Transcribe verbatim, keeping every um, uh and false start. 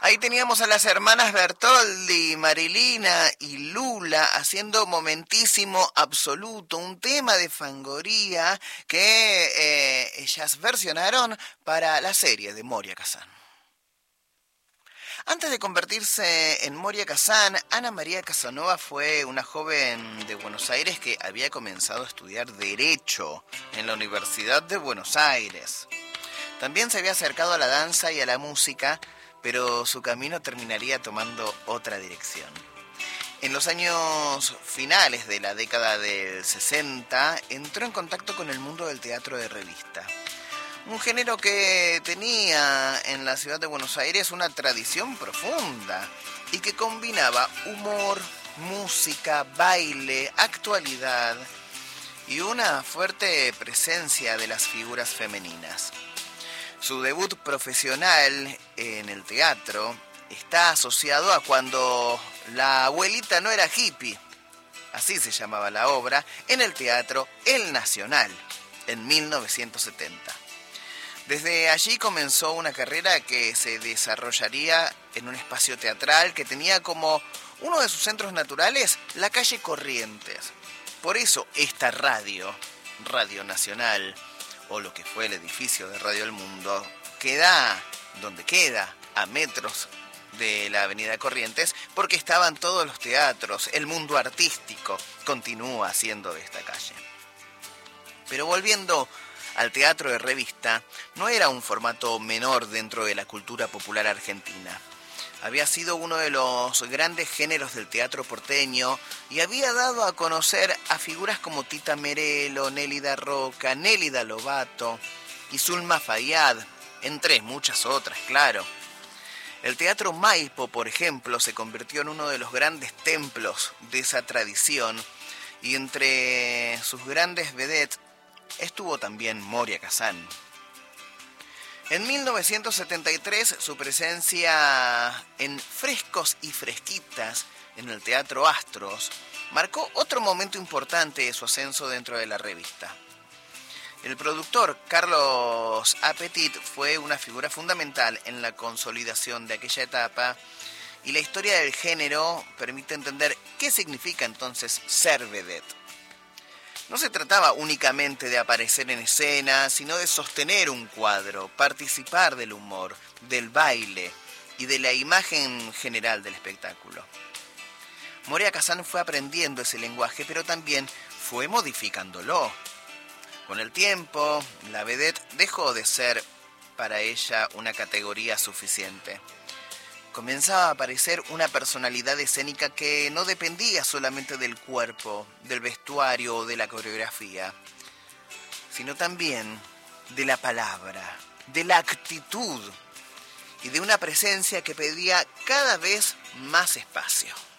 Ahí teníamos a las hermanas Bertoldi, Marilina y Lula haciendo Momentísimo Absoluto, un tema de Fangoria que eh, ellas versionaron para la serie de Moria Kazan. Antes de convertirse en Moria Kazan, Ana María Casanova fue una joven de Buenos Aires que había comenzado a estudiar Derecho en la Universidad de Buenos Aires. También se había acercado a la danza y a la música, pero su camino terminaría tomando otra dirección. En los años finales de la década del sesenta, entró en contacto con el mundo del teatro de revista. Un género que tenía en la ciudad de Buenos Aires una tradición profunda y que combinaba humor, música, baile, actualidad y una fuerte presencia de las figuras femeninas. Su debut profesional en el teatro está asociado a cuando la abuelita no era hippie, así se llamaba la obra, en el Teatro El Nacional, en mil novecientos setenta. Desde allí comenzó una carrera que se desarrollaría en un espacio teatral que tenía como uno de sus centros naturales la calle Corrientes. Por eso esta radio, Radio Nacional, o lo que fue el edificio de Radio El Mundo, queda donde queda, a metros de la avenida Corrientes, porque estaban todos los teatros, el mundo artístico continúa siendo de esta calle. Pero volviendo al teatro de revista, no era un formato menor dentro de la cultura popular argentina. Había sido uno de los grandes géneros del teatro porteño y había dado a conocer a figuras como Tita Merelo, Nélida Roca, Nélida Lobato y Zulma Fayad, entre muchas otras, claro. El Teatro Maipo, por ejemplo, se convirtió en uno de los grandes templos de esa tradición y entre sus grandes vedettes estuvo también Moria Kazan. En mil novecientos setenta y tres, su presencia en Frescos y Fresquitas en el Teatro Astros marcó otro momento importante de su ascenso dentro de la revista. El productor Carlos Apetit fue una figura fundamental en la consolidación de aquella etapa y la historia del género permite entender qué significa entonces ser vedette. No se trataba únicamente de aparecer en escena, sino de sostener un cuadro, participar del humor, del baile y de la imagen general del espectáculo. Moria Kazan fue aprendiendo ese lenguaje, pero también fue modificándolo. Con el tiempo, la vedette dejó de ser para ella una categoría suficiente. Comenzaba a aparecer una personalidad escénica que no dependía solamente del cuerpo, del vestuario o de la coreografía, sino también de la palabra, de la actitud y de una presencia que pedía cada vez más espacio.